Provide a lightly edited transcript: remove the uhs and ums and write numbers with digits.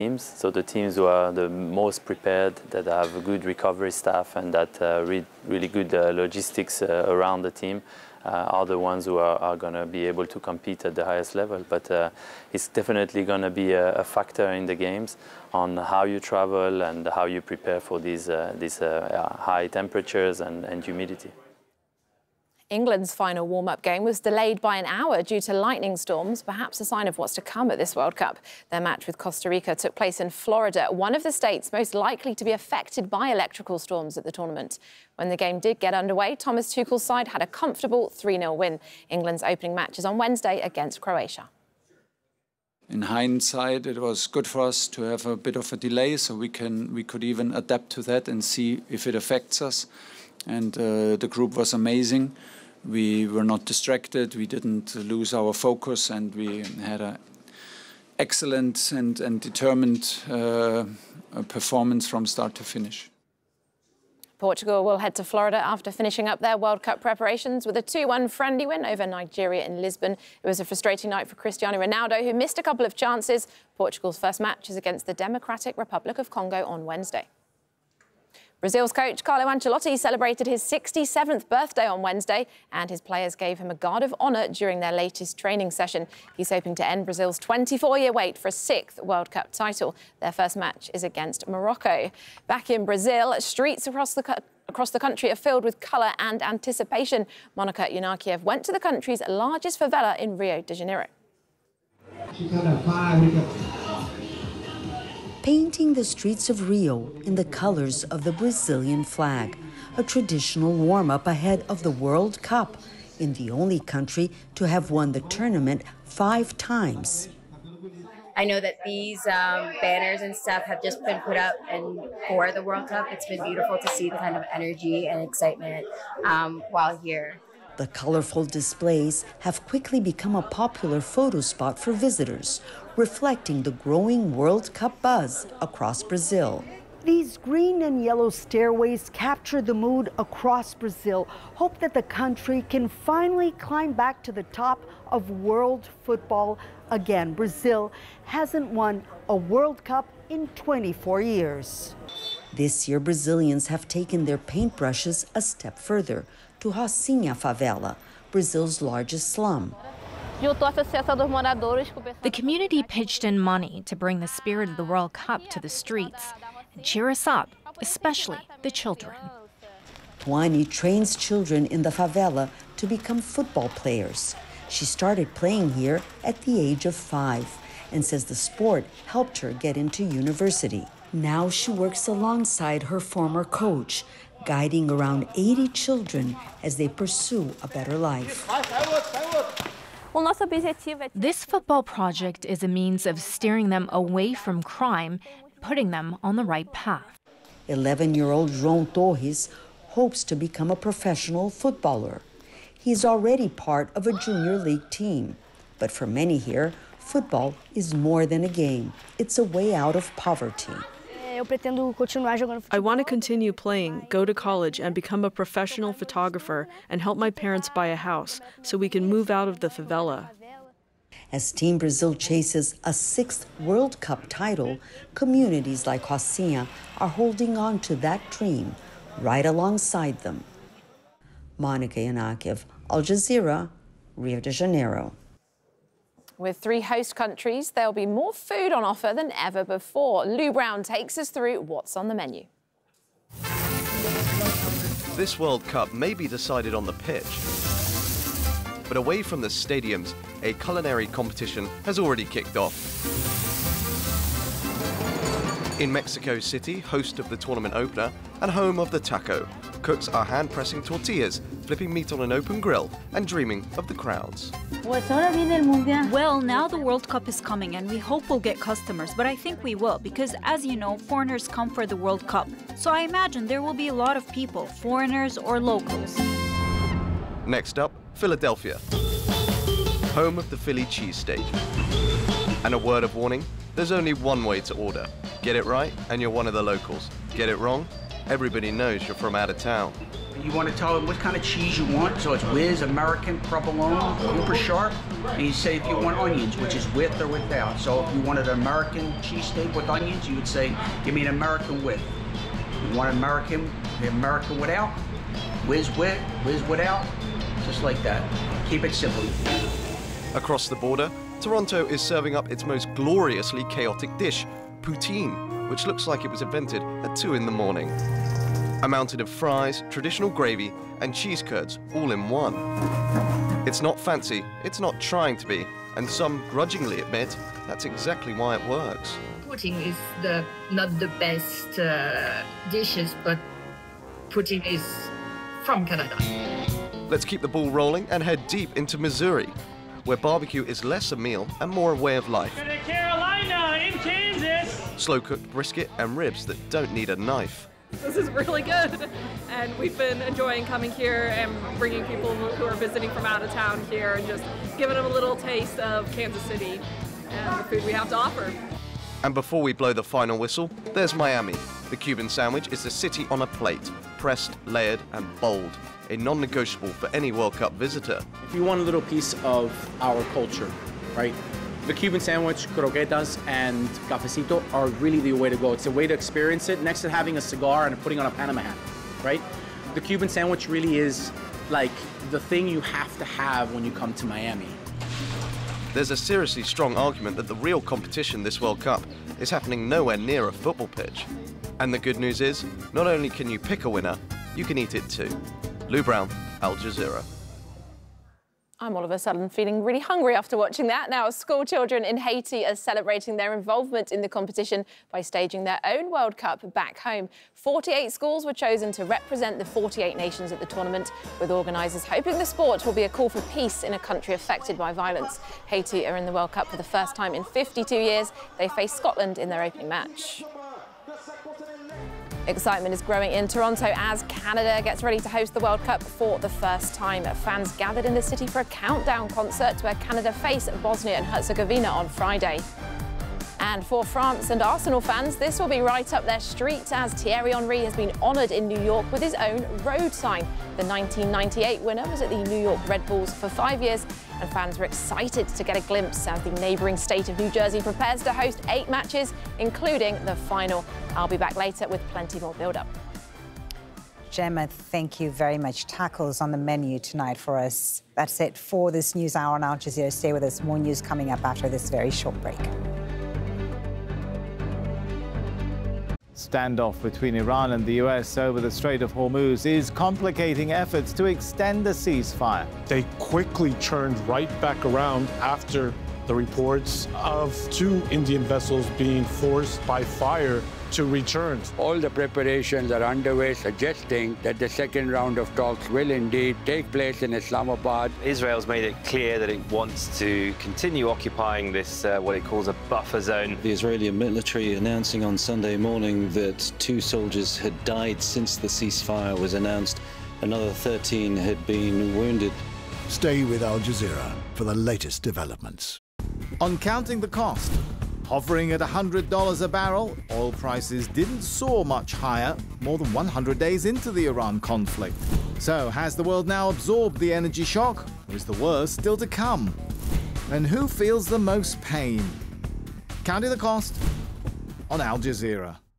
teams. So the teams who are the most prepared, that have a good recovery staff and that really good logistics around the team, are the ones who are going to be able to compete at the highest level. But it's definitely going to be a factor in the games on how you travel and how you prepare for these high temperatures and humidity. England's final warm-up game was delayed by an hour due to lightning storms, perhaps a sign of what's to come at this World Cup. Their match with Costa Rica took place in Florida, one of the states most likely to be affected by electrical storms at the tournament. When the game did get underway, Thomas Tuchel's side had a comfortable 3-0 win. England's opening match is on Wednesday against Croatia. In hindsight, it was good for us to have a bit of a delay, so we could even adapt to that and see if it affects us. And the group was amazing. We were not distracted, we didn't lose our focus, and we had an excellent and determined performance from start to finish. Portugal will head to Florida after finishing up their World Cup preparations with a 2-1 friendly win over Nigeria in Lisbon. It was a frustrating night for Cristiano Ronaldo, who missed a couple of chances. Portugal's first match is against the Democratic Republic of Congo on Wednesday. Brazil's coach Carlo Ancelotti celebrated his 67th birthday on Wednesday, and his players gave him a guard of honour during their latest training session. He's hoping to end Brazil's 24-year wait for a 6th World Cup title. Their first match is against Morocco. Back in Brazil, streets across the country are filled with colour and anticipation. Monica Yunakiev went to the country's largest favela in Rio de Janeiro. Painting the streets of Rio in the colors of the Brazilian flag, a traditional warm-up ahead of the World Cup, in the only country to have won the tournament 5 times. I know that these banners and stuff have just been put up for the World Cup. It's been beautiful to see the kind of energy and excitement while here. The colorful displays have quickly become a popular photo spot for visitors, reflecting the growing World Cup buzz across Brazil. These green and yellow stairways capture the mood across Brazil. Hope that the country can finally climb back to the top of world football again. Brazil hasn't won a World Cup in 24 years. This year, Brazilians have taken their paintbrushes a step further to Rocinha favela, Brazil's largest slum. The community pitched in money to bring the spirit of the World Cup to the streets and cheer us up, especially the children. Tuani trains children in the favela to become football players. She started playing here at the age of 5 and says the sport helped her get into university. Now she works alongside her former coach, guiding around 80 children as they pursue a better life. This football project is a means of steering them away from crime, putting them on the right path. 11-year-old João Torres hopes to become a professional footballer. He's already part of a junior league team. But for many here, football is more than a game. It's a way out of poverty. I want to continue playing, go to college, and become a professional photographer and help my parents buy a house so we can move out of the favela. As Team Brazil chases a 6th World Cup title, communities like Rocinha are holding on to that dream right alongside them. Monica Yunakiev, Al Jazeera, Rio de Janeiro. With 3 host countries, there'll be more food on offer than ever before. Lou Brown takes us through what's on the menu. This World Cup may be decided on the pitch, but away from the stadiums, a culinary competition has already kicked off. In Mexico City, host of the tournament opener and home of the taco, cooks are hand-pressing tortillas, flipping meat on an open grill and dreaming of the crowds. Well, now the World Cup is coming and we hope we'll get customers, but I think we will because, as you know, foreigners come for the World Cup. So I imagine there will be a lot of people, foreigners or locals. Next up, Philadelphia, home of the Philly cheesesteak. And a word of warning, there's only one way to order. Get it right and you're one of the locals. Get it wrong, everybody knows you're from out of town. You want to tell them what kind of cheese you want, so it's Whiz, American, provolone, Cooper Sharp. And you say if you want onions, which is with or without. So if you wanted an American cheesesteak with onions, you would say, give me an American with. You want American without, whiz with, whiz without, just like that. Keep it simple. Across the border, Toronto is serving up its most gloriously chaotic dish, poutine, which looks like it was invented at 2 in the morning. A mountain of fries, traditional gravy, and cheese curds all in one. It's not fancy, it's not trying to be, and some grudgingly admit that's exactly why it works. Poutine is not the best dishes, but poutine is from Canada. Let's keep the ball rolling and head deep into Missouri, where barbecue is less a meal and more a way of life. Carolina in Kansas. Slow-cooked brisket and ribs that don't need a knife. This is really good, and we've been enjoying coming here and bringing people who are visiting from out of town here and just giving them a little taste of Kansas City and the food we have to offer. And before we blow the final whistle, there's Miami. The Cuban sandwich is the city on a plate, pressed, layered, and bold, a non-negotiable for any World Cup visitor. If you want a little piece of our culture, right? The Cuban sandwich, croquetas, and cafecito are really the way to go. It's a way to experience it next to having a cigar and putting on a Panama hat, right? The Cuban sandwich really is like the thing you have to have when you come to Miami. There's a seriously strong argument that the real competition this World Cup is happening nowhere near a football pitch. And the good news is, not only can you pick a winner, you can eat it too. Lou Brown, Al Jazeera. I'm all of a sudden feeling really hungry after watching that. Now, school children in Haiti are celebrating their involvement in the competition by staging their own World Cup back home. 48 schools were chosen to represent the 48 nations at the tournament, with organisers hoping the sport will be a call for peace in a country affected by violence. Haiti are in the World Cup for the first time in 52 years. They face Scotland in their opening match. Excitement is growing in Toronto as Canada gets ready to host the World Cup for the first time. Fans gathered in the city for a countdown concert where Canada face Bosnia and Herzegovina on Friday. And for France and Arsenal fans, this will be right up their street as Thierry Henry has been honoured in New York with his own road sign. The 1998 winner was at the New York Red Bulls for 5 years, and fans were excited to get a glimpse as the neighbouring state of New Jersey prepares to host 8 matches, including the final. I'll be back later with plenty more build-up. Gemma, thank you very much. Tacos on the menu tonight for us. That's it for this news hour on Al Jazeera. Stay with us. More news coming up after this very short break. Standoff between Iran and the US over the Strait of Hormuz is complicating efforts to extend the ceasefire. They quickly turned right back around after the reports of 2 Indian vessels being forced by fire to return. All the preparations are underway, suggesting that the second round of talks will indeed take place in Islamabad. Israel's made it clear that it wants to continue occupying this, what it calls a buffer zone. The Israeli military announcing on Sunday morning that 2 soldiers had died since the ceasefire was announced. Another 13 had been wounded. Stay with Al Jazeera for the latest developments. On counting the cost, hovering at $100 a barrel, oil prices didn't soar much higher more than 100 days into the Iran conflict. So has the world now absorbed the energy shock, or is the worst still to come? And who feels the most pain? Counting the cost on Al Jazeera.